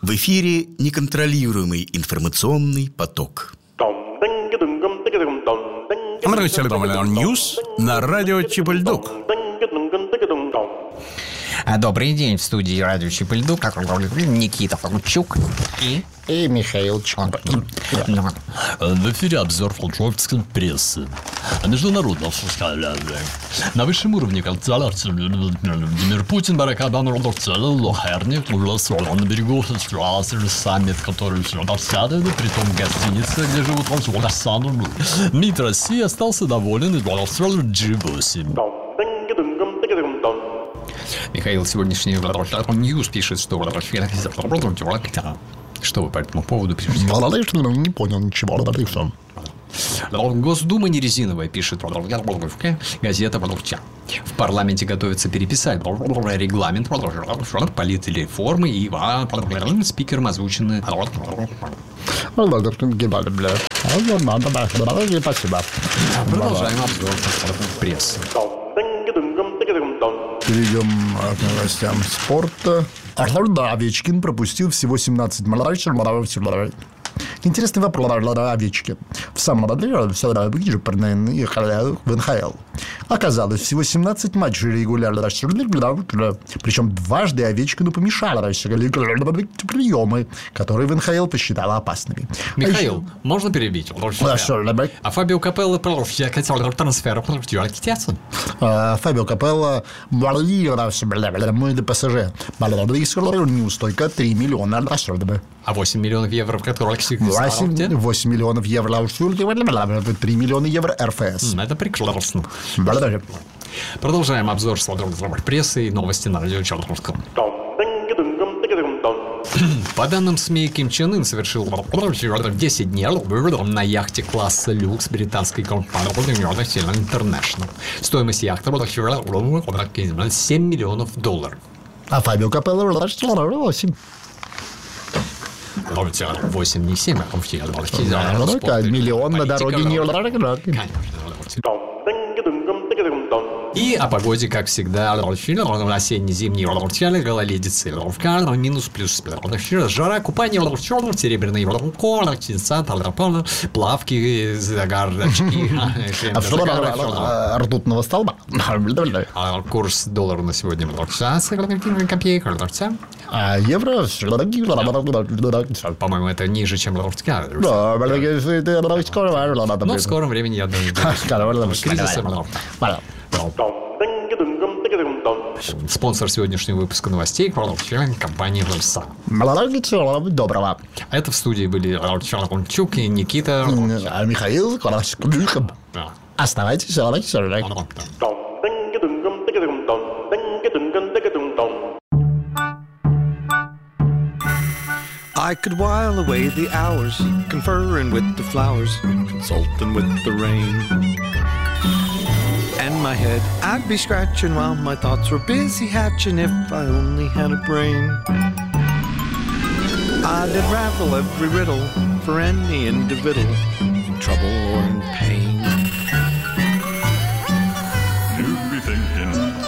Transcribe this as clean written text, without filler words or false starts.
В эфире неконтролируемый информационный поток. Ньюс на радио Чипульдук. Добрый день, в студии радио Чипульдук Никита Фарчук и Михаил Чонкин. В эфире обзор французской прессы. Международного состояния. На высшем уровне Владимир Путин, Барак Обама, Лохерник, на берегу саммит, который все рассядет, притом в гостинице, где живут французы. МИД России остался доволен и голосовал G8. Михаил сегодняшний Ньюс пишет, что вы по этому поводу пишете? Не понял ничего. Госдума не резиновая, пишет газета В парламенте готовится переписать регламент политреформы и спикером озвучены. Спасибо. Продолжаем обзор прессы. Перейдем к новостям спорта. Овечкин пропустил всего 17 матчей. Интересный вопрос Овечкин. В самом деле, в НХЛ оказалось всего 17 матчей регулярно. Причем дважды Овечкину помешало приемы, которые в НХЛ посчитала опасными. Михаил, можно перебить? А Фабио Капелло хотел трансфер. Фабио Капелло мой ПСЖ. Неустойка 3 миллиона. А 8 миллионов евро, в которых 8 миллионов евро, 3 миллиона евро РФС. Это прекрасно. Продолжаем обзор прессы и новости на радио Черноморском. По данным СМИ, Ким Чен Ын совершил 10 дней на яхте класса люкс британской компании International. Стоимость яхты 7 миллионов долларов. А Фабио Капелло 8. 8, не 7, а миллион на дороге не. И о погоде, как всегда, осенне-зимний гололедицы, минус плюс, жара, купание, серебряный плавки, загар, очки. Ртутного столба. Курс доллара на сегодня копеек. А евро, по-моему, это ниже, чем лордская. Но в скором времени, я думаю, кризисом. Спонсор сегодняшнего выпуска новостей – компания «Вольса». Доброго. Это в студии были Чук и Никита. А Михаил. Оставайтесь. I could while away the hours, conferring with the flowers, consulting with the rain. And my head I'd be scratching while my thoughts were busy hatching if I only had a brain. I'd unravel every riddle for any individual in trouble or in pain.